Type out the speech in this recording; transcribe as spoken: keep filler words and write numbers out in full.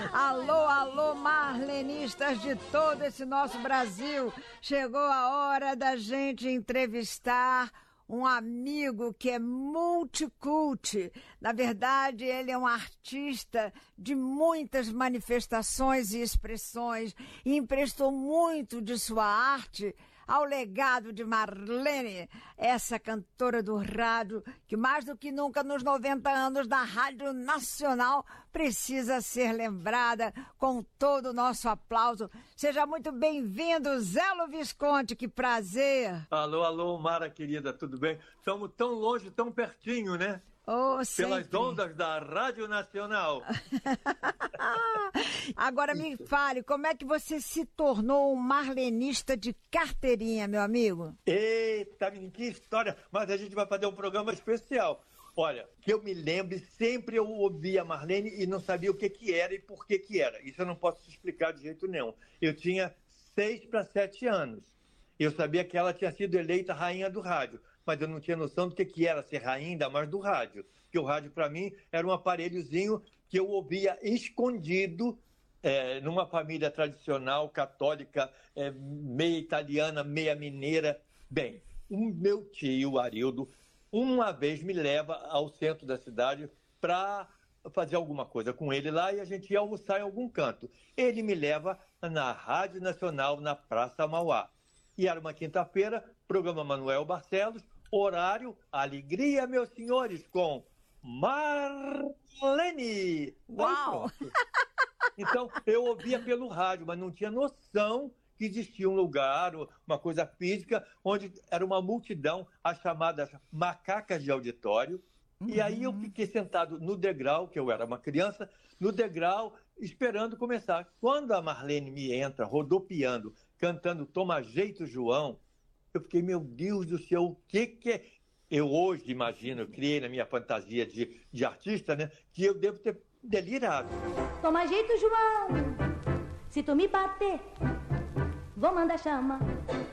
Alô, alô, marlenistas de todo esse nosso Brasil. Chegou a hora da gente entrevistar um amigo que é multicult. Na verdade, ele é um artista de muitas manifestações e expressões e emprestou muito de sua arte ao legado de Marlene, essa cantora do rádio que mais do que nunca nos noventa anos da Rádio Nacional precisa ser lembrada com todo o nosso aplauso. Seja muito bem-vindo, Zelo Visconti, que prazer. Alô, alô, Mara querida, tudo bem? Estamos tão longe, tão pertinho, né? Oh, pelas ondas da Rádio Nacional. Agora me fale, como é que você se tornou um marlenista de carteirinha, meu amigo? Eita, menino, que história! Mas a gente vai fazer um programa especial. Olha, que eu me lembre, sempre eu ouvia Marlene e não sabia o que que era e por que que era. Isso eu não posso te explicar de jeito nenhum. Eu tinha seis para sete anos. Eu sabia que ela tinha sido eleita rainha do rádio, mas eu não tinha noção do que que era ser rainha, ainda mais do rádio. Porque o rádio, para mim, era um aparelhozinho que eu ouvia escondido, é, numa família tradicional, católica, é, meia italiana, meia mineira. Bem, o meu tio, Arildo, uma vez me leva ao centro da cidade para fazer alguma coisa com ele lá e a gente ia almoçar em algum canto. Ele me leva na Rádio Nacional, na Praça Mauá. E era uma quinta-feira, programa Manuel Barcelos, horário Alegria, meus senhores, com Marlene. Uau! Então, eu ouvia pelo rádio, mas não tinha noção que existia um lugar, uma coisa física, onde era uma multidão, as chamadas macacas de auditório. Uhum. E aí eu fiquei sentado no degrau, que eu era uma criança, no degrau, esperando começar. Quando a Marlene me entra, rodopiando, cantando Toma Jeito, João, eu fiquei, meu Deus do céu, o que que é? Eu hoje imagino, eu criei na minha fantasia de, de artista, né, que eu devo ter delirado. Toma jeito, João, se tu me bater, vou mandar chama.